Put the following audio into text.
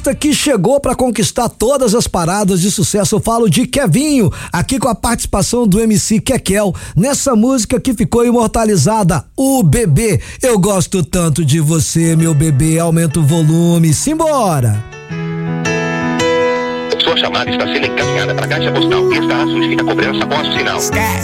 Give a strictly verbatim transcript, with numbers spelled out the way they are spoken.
Que chegou para conquistar todas as paradas de sucesso. Eu falo de Kevinho, aqui com a participação do M C Kekel, nessa música que ficou imortalizada, O Bebê. Eu gosto tanto de você, meu bebê. Aumenta o volume, simbora! Sua chamada está sendo encaminhada para a caixa postal. Esta assunto fica cobrança após o sinal.